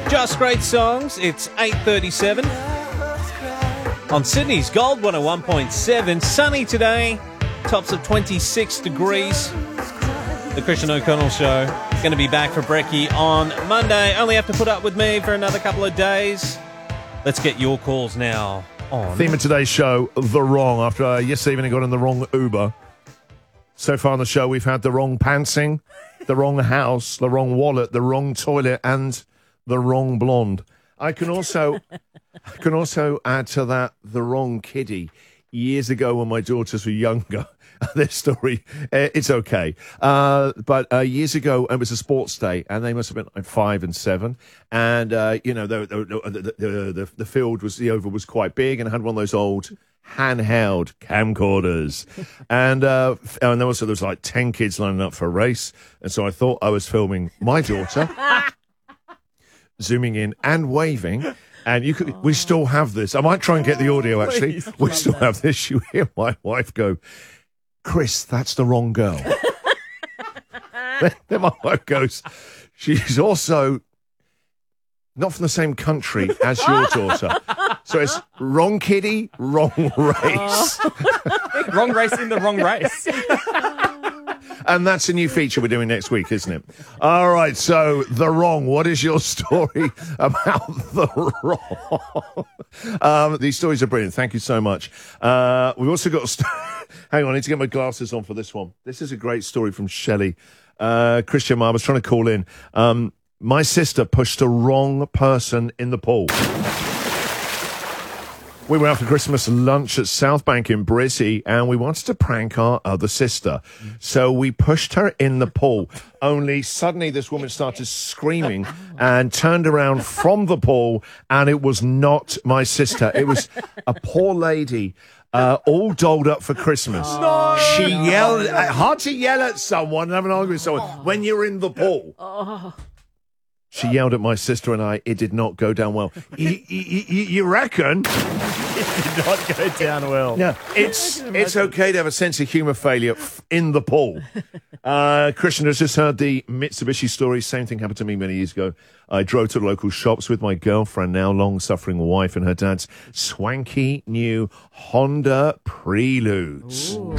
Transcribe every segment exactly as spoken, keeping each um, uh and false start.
Just Great Songs. It's eight thirty-seven on Sydney's Gold one oh one point seven. Sunny today, tops of twenty-six degrees. The Christian O'Connell Show going to be back for brekkie on Monday. Only have to put up with me for another couple of days. Let's get your calls now on. Theme of today's show, the wrong. After uh, yesterday evening I got in the wrong Uber. So far on the show we've had the wrong pantsing, the wrong house, the wrong wallet, the wrong toilet, and the wrong blonde. I can also, I can also add to that the wrong kiddie. Years ago when my daughters were younger, this story, uh, it's okay. Uh, but uh, years ago, it was a sports day, and they must have been like five and seven. And, uh, you know, the the, the, the, the, the field was, the oval was quite big, and I had one of those old handheld camcorders. and, uh, and there was, there was like ten kids lining up for a race. And so I thought I was filming my daughter, zooming in and waving. And you could, we still have this. I might try and get the audio, actually. Please, we still have this. You hear my wife go, Chris, that's the wrong girl. then, then my wife goes, she's also not from the same country as your daughter. So it's wrong kiddie, wrong race. Wrong race in the wrong race. And that's a new feature we're doing next week, isn't it? All right, so the wrong. What is your story about the wrong? um, these stories are brilliant. Thank you so much. Uh, we've also got... St- Hang on, I need to get my glasses on for this one. This is a great story from Shelley. Uh, Christian, I was trying to call in. Um, my sister pushed the wrong person in the pool. We were out for Christmas lunch at South Bank in Brizzy, and we wanted to prank our other sister. So we pushed her in the pool. Only suddenly this woman started screaming and turned around from the pool, and it was not my sister. It was a poor lady, uh, all dolled up for Christmas. No, she no, yelled, no. uh, hard to yell at someone and have an argument with someone oh. when you're in the pool. Oh. She yelled at my sister and I. It did not go down well. you, you, you, you reckon? It did not go down well. No, it's it's okay to have a sense of humour failure f- in the pool. Uh, Christian has just heard the Mitsubishi story. Same thing happened to me many years ago. I drove to the local shops with my girlfriend, now long-suffering wife, and her dad's swanky new Honda Preludes. Ooh.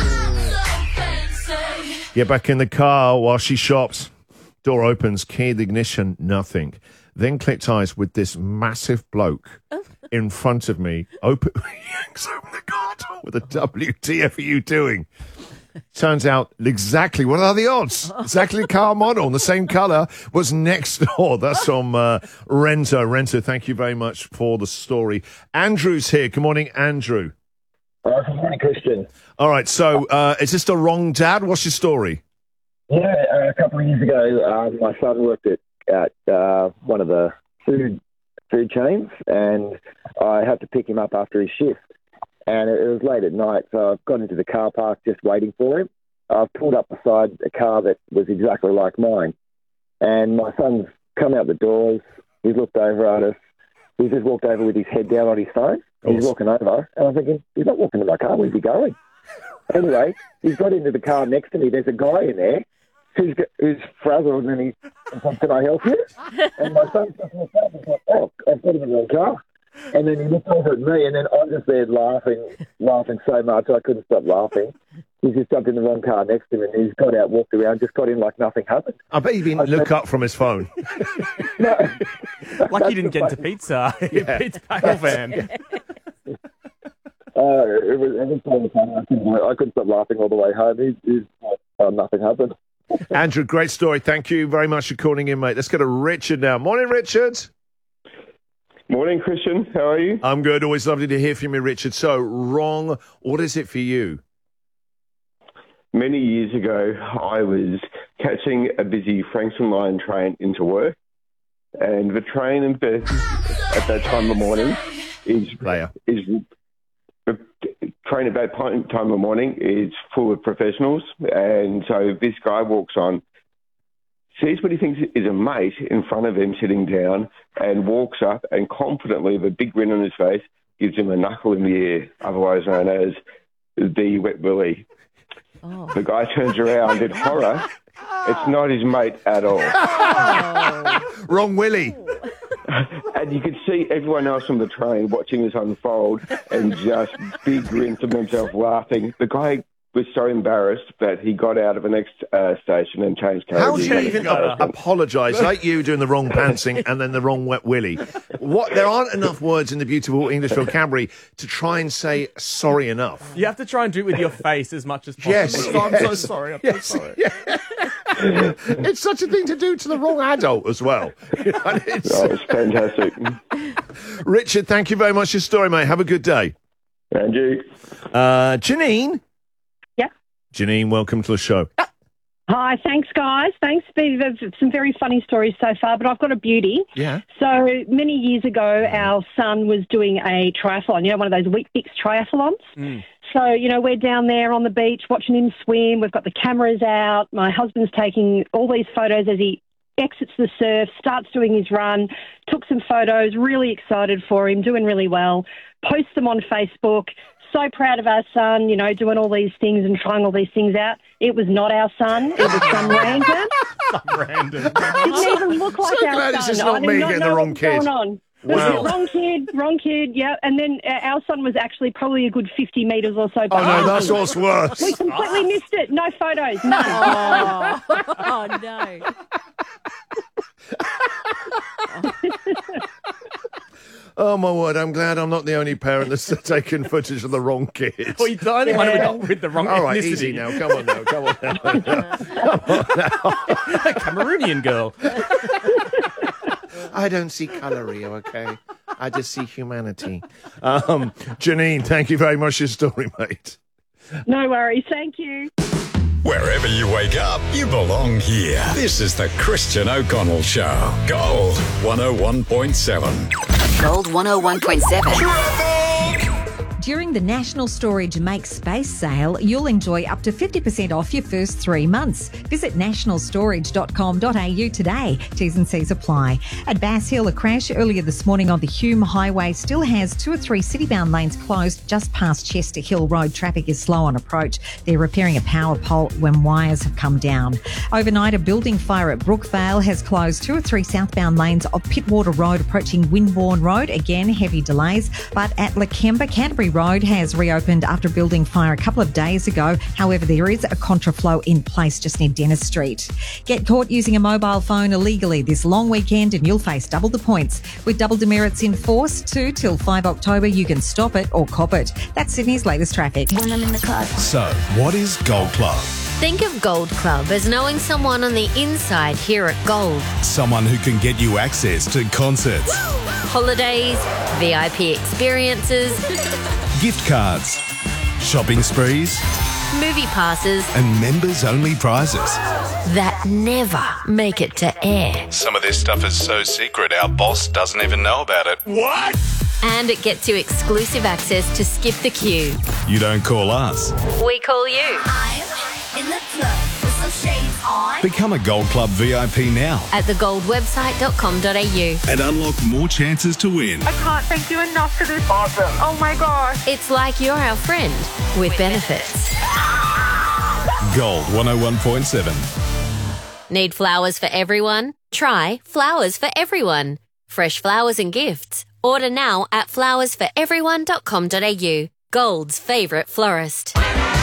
Get back in the car while she shops. Door opens, key in the ignition, nothing. Then clicked eyes with this massive bloke in front of me. Open, yanks open the car door with a W T F are you doing? Turns out exactly, what are the odds? Exactly the car model, and the same colour was next door. That's from uh, Rento. Rento, thank you very much for the story. Andrew's here. Good morning, Andrew. Uh, good morning, Christian. All right, so uh, is this the wrong dad? What's your story? Yeah, uh, a couple of years ago, uh, my son worked at, at uh, one of the food food chains, and I had to pick him up after his shift. And it, it was late at night, so I've gone into the car park just waiting for him. I've pulled up beside a car that was exactly like mine. And my son's come out the doors, he's looked over at us, he's just walked over with his head down on his phone. And he's walking over, and I'm thinking, he's not walking to my car, where's he going? Anyway, he's got into the car next to me, there's a guy in there, Who's, who's frazzled, and he says, can I help you? And my son just looked up and thought, oh, I've got him in the wrong car. And then he looked over at me, and then I'm just there laughing, laughing so much I couldn't stop laughing. He's just jumped in the wrong car next to him, and he's got out, walked around, just got in like nothing happened. I bet he didn't look up from his phone. No. Like he didn't get into pizza. Yeah. Pizza Bagel van. Uh, it was, it was so funny. I couldn't, I couldn't stop laughing all the way home. He's, he's, uh, nothing happened. Andrew, great story. Thank you very much for calling in, mate. Let's go to Richard now. Morning, Richard. Morning, Christian. How are you? I'm good. Always lovely to hear from you, Richard. So, wrong. What is it for you? Many years ago, I was catching a busy Frankston line train into work, and the train at that time of morning is Player. is the train at that time of the morning is full of professionals, and so this guy walks on, sees what he thinks is a mate in front of him sitting down, and walks up and confidently, with a big grin on his face, gives him a knuckle in the air, otherwise known as the wet willy. Oh. The guy turns around in horror. It's not his mate at all. Oh. Wrong Willie. and you could see everyone else on the train watching this unfold and just big grins of themselves laughing. The guy was so embarrassed that he got out of the next uh, station and changed carriages. How do you even uh, apologise? Like you doing the wrong pantsing and then the wrong wet willy. What? There aren't enough words in the beautiful English vocabulary to try and say sorry enough. You have to try and do it with your face as much as possible. Yes, So I'm so yes. sorry. I'm Yes, so sorry. yeah. It's such a thing to do to the wrong adult as well. You know, and it's- Oh, it's fantastic. Richard, thank you very much for your story, mate. Have a good day. And you? Uh, Janine. Yeah. Janine, welcome to the show. Hi, thanks, guys. Thanks for the- some very funny stories so far, but I've got a beauty. Yeah. So many years ago, our son was doing a triathlon, you know, one of those Weet-Bix triathlons. Mm. So, you know, we're down there on the beach watching him swim. We've got the cameras out. My husband's taking all these photos as he exits the surf, starts doing his run, took some photos, really excited for him, doing really well, posts them on Facebook. So proud of our son, you know, doing all these things and trying all these things out. It was not our son. It was some random. Random. Didn't even look like So our glad son. it's just I not did me not getting the know wrong what was kid. Going on. Wow. Wrong kid, wrong kid, yeah. And then uh, our son was actually probably a good fifty metres or so Oh, behind. no, that's him. what's worse. We completely missed it. No photos, none. Oh, oh no. Oh, my word, I'm glad I'm not the only parent that's taken footage of the wrong kids. Well, you're the only one with, with the wrong All right, ethnicity. easy now. Come on now. Come on now. Cameroonian girl. I don't see colour, Rio, okay? I just see humanity. Um, Janine, thank you very much for your story, mate. No worries. Thank you. Wherever you wake up, you belong here. This is the Christian O'Connell Show. Gold one oh one point seven. Gold one oh one point seven. During the National Storage Make Space sale, you'll enjoy up to fifty percent off your first three months. Visit national storage dot com dot a u today. T's and C's apply. At Bass Hill, a crash earlier this morning on the Hume Highway still has two or three city-bound lanes closed just past Chester Hill Road. Traffic is slow on approach. They're repairing a power pole when wires have come down. Overnight, a building fire at Brookvale has closed two or three southbound lanes of Pittwater Road approaching Windbourne Road. Again, heavy delays. But at Lakemba, Canterbury Road has reopened after a building fire a couple of days ago. However, there is a contraflow in place just near Dennis Street. Get caught using a mobile phone illegally this long weekend and you'll face double the points. With double demerits in force, two till five October, you can stop it or cop it. That's Sydney's latest traffic. When I'm in the car. So, what is Gold Club? Think of Gold Club as knowing someone on the inside here at Gold. Someone who can get you access to concerts, Holidays, V I P experiences, gift cards, shopping sprees, movie passes and members-only prizes. that never make it to air. Some of this stuff is so secret our boss doesn't even know about it. What? And it gets you exclusive access to Skip the Queue. You don't call us. We call you. In the club with some shades on. Become a Gold Club V I P now At the gold website dot com dot a u. and unlock more chances to win. I can't thank you enough for this. Awesome. Oh my gosh. It's like you're our friend with benefits. Gold one oh one point seven. Need flowers for everyone? Try Flowers for Everyone. Fresh flowers and gifts. Order now at flowers for everyone dot com dot a u. Gold's favourite florist.